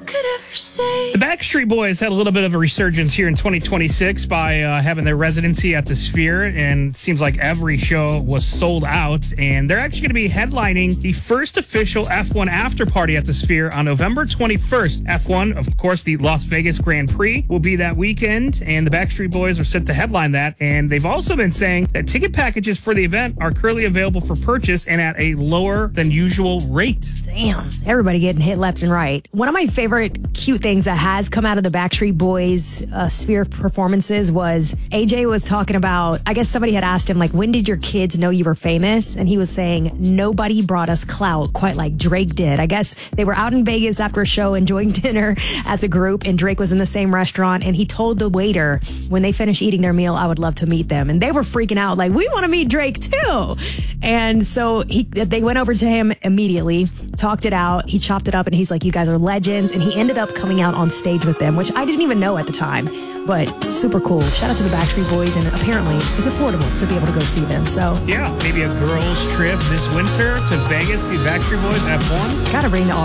could ever say. The Backstreet Boys had a little bit of a resurgence here in 2026 by having their residency at the Sphere, and it seems like every show was sold out. And they're actually going to be headlining the first official F1 after party at the Sphere on November 21st. F1, of course, the Las Vegas Grand Prix will be that weekend, and the Backstreet Boys are set to headline that. And they've also been saying that ticket packages for the event are currently available for purchase and at a lower than usual rate. Damn, everybody getting hit left and right. One of my favorite cute things that has come out of the Backstreet Boys Sphere performances was AJ was talking about, I guess somebody had asked him, like, when did your kids know you were famous? And he was saying, nobody brought us clout quite like Drake did. I guess they were out in Vegas after a show enjoying dinner as a group, and Drake was in the same restaurant, and he told the waiter when they finished eating their meal, I would love to meet them. And they were freaking out like, we want to meet Drake too. And so they went over to him immediately, talked it out, he chopped it up, and he's like, you guys are legends. And he ended up coming out on stage with them, which I didn't even know at the time, but super cool. Shout out to the Backstreet Boys, and apparently it's affordable to be able to go see them. So yeah, maybe a girls trip this winter to Vegas, see Backstreet Boys F1. Gotta bring the all